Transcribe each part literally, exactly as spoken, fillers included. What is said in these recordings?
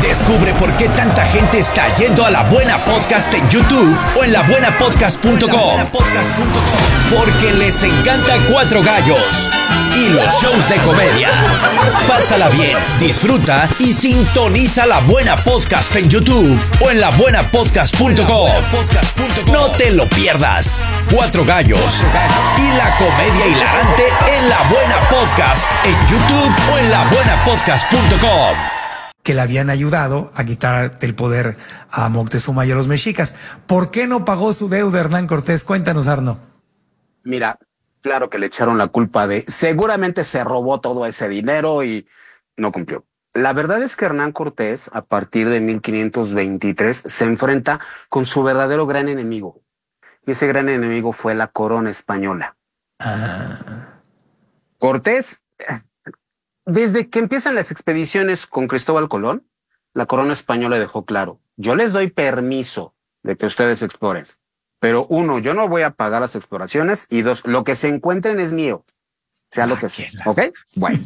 Descubre por qué tanta gente está yendo a La Buena Podcast en YouTube o en la buena podcast punto com. Porque les encanta Cuatro Gallos y los shows de comedia. Pásala bien, disfruta y sintoniza La Buena Podcast en YouTube o en la buena podcast punto com. No te lo pierdas. Cuatro Gallos y la comedia hilarante en La Buena Podcast en YouTube o en la buena podcast punto com. Que le habían ayudado a quitar el poder a Moctezuma y a los mexicas. ¿Por qué no pagó su deuda Hernán Cortés? Cuéntanos, Arno. Mira, claro que le echaron la culpa de... Seguramente se robó todo ese dinero y no cumplió. La verdad es que Hernán Cortés, a partir de mil quinientos veintitrés, se enfrenta con su verdadero gran enemigo. Y ese gran enemigo fue la corona española. Ah. Cortés... Desde que empiezan las expediciones con Cristóbal Colón, la corona española dejó claro, yo les doy permiso de que ustedes exploren, pero uno, yo no voy a pagar las exploraciones y dos, lo que se encuentren es mío, sea lo que sea, ¿ok? Bueno,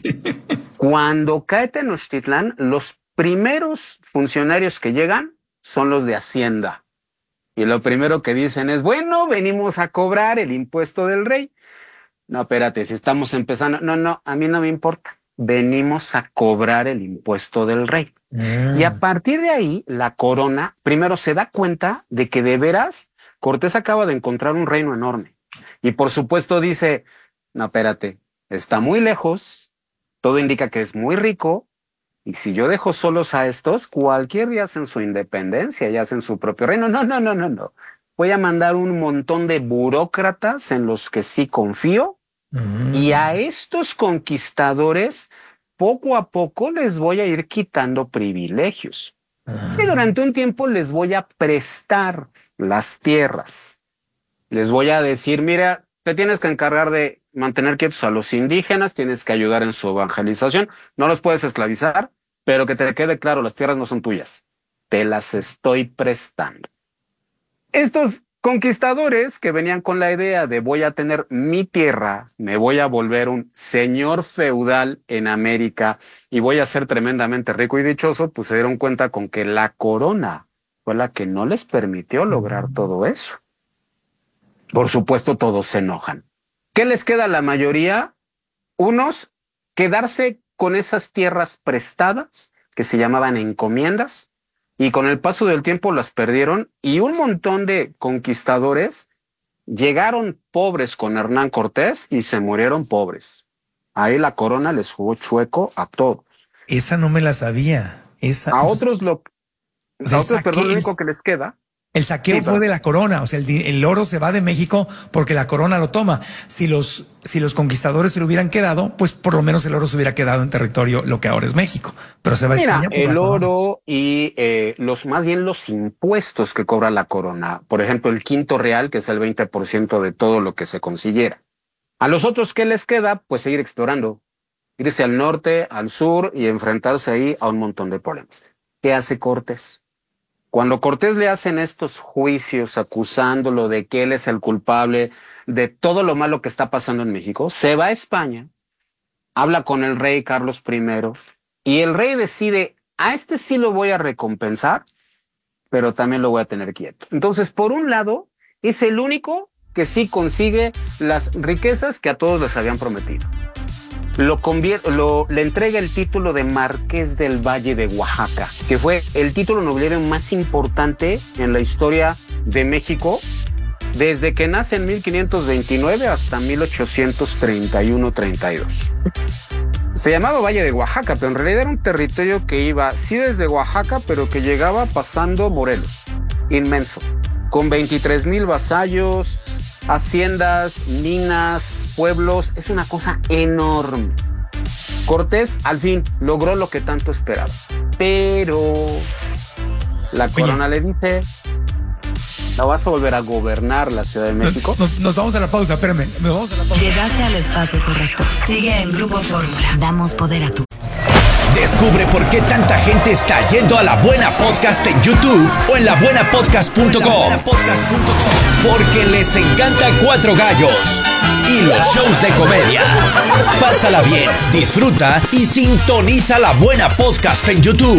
cuando cae Tenochtitlán, los primeros funcionarios que llegan son los de Hacienda y lo primero que dicen es, bueno, venimos a cobrar el impuesto del rey. No, espérate, si estamos empezando, no, no, a mí no me importa. Venimos a cobrar el impuesto del rey. Mm. Y a partir de ahí, la corona primero se da cuenta de que de veras Cortés acaba de encontrar un reino enorme. Y por supuesto dice, no, espérate, está muy lejos, todo indica que es muy rico, y si yo dejo solos a estos, cualquier día hacen su independencia y hacen su propio reino. No, no, no, no, no. Voy a mandar un montón de burócratas en los que sí confío, Mm. y a estos conquistadores poco a poco les voy a ir quitando privilegios. Ah. Sí, durante un tiempo les voy a prestar las tierras. Les voy a decir, mira, te tienes que encargar de mantener quietos a los indígenas, tienes que ayudar en su evangelización, no los puedes esclavizar, pero que te quede claro, las tierras no son tuyas, te las estoy prestando. Estos conquistadores que venían con la idea de voy a tener mi tierra, me voy a volver un señor feudal en América y voy a ser tremendamente rico y dichoso, pues se dieron cuenta con que la corona fue la que no les permitió lograr todo eso. Por supuesto, todos se enojan. ¿Qué les queda a la mayoría? Unos, quedarse con esas tierras prestadas, que se llamaban encomiendas, y con el paso del tiempo las perdieron y un montón de conquistadores llegaron pobres con Hernán Cortés y se murieron pobres. Ahí la corona les jugó chueco a todos. Esa no me la sabía. Esa, a otros, lo, o sea, a otros perdón, lo es, único que les queda. El saqueo sí, fue de la corona, o sea, el, el oro se va de México porque la corona lo toma. Si los, si los conquistadores se lo hubieran quedado, pues por lo menos el oro se hubiera quedado en territorio, lo que ahora es México. Pero se va a Mira, España por el la oro corona. y eh, los más bien los impuestos que cobra la corona. Por ejemplo, el quinto real, que es el veinte por ciento de todo lo que se consiguiera. A los otros, ¿qué les queda? Pues seguir explorando, irse al norte, al sur y enfrentarse ahí a un montón de problemas. ¿Qué hace Cortés? Cuando Cortés le hacen estos juicios acusándolo de que él es el culpable de todo lo malo que está pasando en México, se va a España, habla con el rey Carlos primero y el rey decide, a este sí lo voy a recompensar, pero también lo voy a tener quieto. Entonces, por un lado, es el único que sí consigue las riquezas que a todos les habían prometido. Lo convierte, lo, le entrega el título de Marqués del Valle de Oaxaca, que fue el título nobiliario más importante en la historia de México desde que nace en mil quinientos veintinueve hasta mil ochocientos treinta y uno treinta y dos. Se llamaba Valle de Oaxaca, pero en realidad era un territorio que iba, sí desde Oaxaca, pero que llegaba pasando Morelos, inmenso, con veintitrés mil vasallos, haciendas, minas, pueblos, es una cosa enorme. Cortés al fin logró lo que tanto esperaba, pero la corona Oye. le dice, ¿la vas a volver a gobernar la Ciudad de México? Nos, nos, nos vamos a la pausa, espérame, nos vamos a la pausa. Llegaste al espacio correcto. Sigue en Grupo Fórmula. Damos poder a tu... Descubre por qué tanta gente está yendo a La Buena Podcast en YouTube o en la buena podcast punto com. Porque les encanta Cuatro Gallos y los shows de comedia. Pásala bien, disfruta y sintoniza La Buena Podcast en YouTube